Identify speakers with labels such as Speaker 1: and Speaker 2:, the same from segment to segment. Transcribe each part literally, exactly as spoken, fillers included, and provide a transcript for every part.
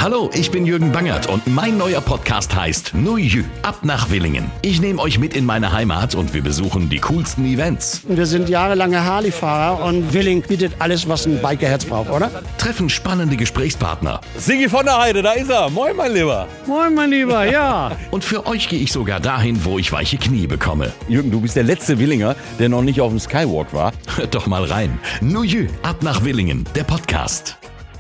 Speaker 1: Hallo, ich bin Jürgen Bangert und mein neuer Podcast heißt Nu Jü, ab nach Willingen. Ich nehme euch mit in meine Heimat und wir besuchen die coolsten Events.
Speaker 2: Wir sind jahrelange Harley-Fahrer und Willingen bietet alles, was ein Bikerherz braucht, oder?
Speaker 1: Treffen spannende Gesprächspartner.
Speaker 3: Sigi von der Heide, da ist er. Moin, mein Lieber.
Speaker 2: Moin, mein Lieber, ja.
Speaker 1: Und für euch gehe ich sogar dahin, wo ich weiche Knie bekomme.
Speaker 3: Jürgen, du bist der letzte Willinger, der noch nicht auf dem Skywalk war.
Speaker 1: Hört doch mal rein. Nu Jü, ab nach Willingen, der Podcast.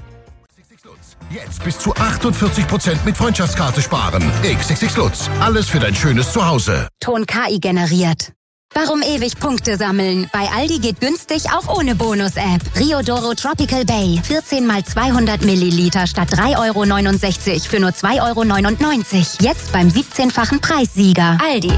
Speaker 4: Jetzt bis zu achtundvierzig Prozent mit Freundschaftskarte sparen. X X X Lutz. Alles für dein schönes Zuhause.
Speaker 5: Ton K I generiert. Warum ewig Punkte sammeln? Bei Aldi geht günstig auch ohne Bonus-App. Riodoro Tropical Bay. vierzehn mal zweihundert Milliliter statt drei Euro neunundsechzig für nur zwei Euro neunundneunzig. Jetzt beim siebzehnfachen Preissieger. Aldi.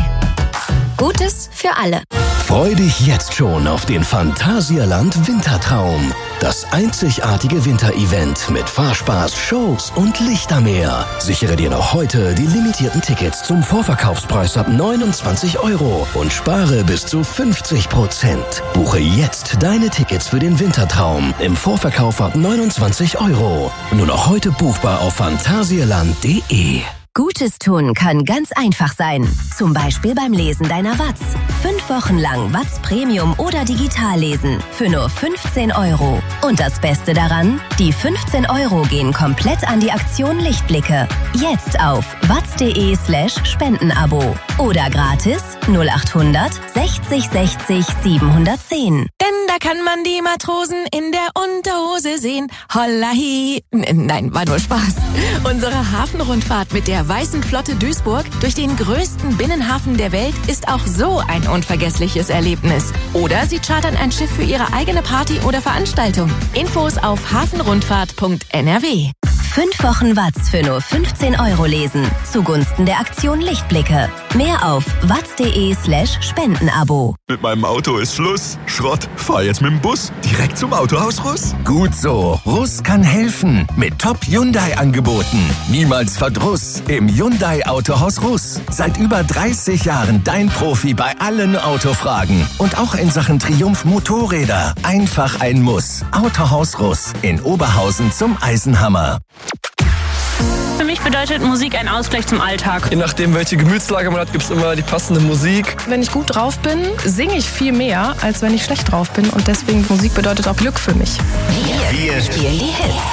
Speaker 5: Gutes für alle.
Speaker 6: Freu dich jetzt schon auf den Phantasialand Wintertraum. Das einzigartige Winterevent mit Fahrspaß, Shows und Lichtermeer. Sichere dir noch heute die limitierten Tickets zum Vorverkaufspreis ab neunundzwanzig Euro und spare bis zu fünfzig Prozent. Buche jetzt deine Tickets für den Wintertraum im Vorverkauf ab neunundzwanzig Euro. Nur noch heute buchbar auf phantasialand punkt de.
Speaker 5: Gutes tun kann ganz einfach sein. Zum Beispiel beim Lesen deiner Watz. Fünf Wochen lang Watz Premium oder digital lesen. Für nur fünfzehn Euro. Und das Beste daran? Die fünfzehn Euro gehen komplett an die Aktion Lichtblicke. Jetzt auf watz.de slash Spendenabo. Oder gratis null achthundert sechzig sechzig siebenhundertzehn.
Speaker 7: Denn da kann man die Matrosen in der Unterhose sehen. Hollahi. N- Nein, war nur Spaß. Unsere Hafenrundfahrt mit der Weißen Flotte Duisburg durch den größten Binnenhafen der Welt ist auch so ein unvergessliches Erlebnis. Oder Sie chartern ein Schiff für Ihre eigene Party oder Veranstaltung. Infos auf hafenrundfahrt punkt n r w.
Speaker 5: Fünf Wochen Watz für nur fünfzehn Euro lesen. Zugunsten der Aktion Lichtblicke. Mehr auf watz.de slash Spendenabo.
Speaker 8: Mit meinem Auto ist Schluss. Schrott. Fahr jetzt mit dem Bus direkt zum Autohaus Russ.
Speaker 6: Gut so. Russ kann helfen. Mit Top-Hyundai-Angeboten. Niemals Verdruss im Hyundai Autohaus Russ. Seit über dreißig Jahren dein Profi bei allen Autofragen. Und auch in Sachen Triumph Motorräder. Einfach ein Muss. Autohaus Russ in Oberhausen zum Eisenhammer.
Speaker 9: Für mich bedeutet Musik ein Ausgleich zum Alltag.
Speaker 10: Je nachdem, welche Gemütslage man hat, gibt es immer die passende Musik.
Speaker 11: Wenn ich gut drauf bin, singe ich viel mehr, als wenn ich schlecht drauf bin. Und deswegen, Musik bedeutet auch Glück für mich.
Speaker 5: Wir spielen die Hits.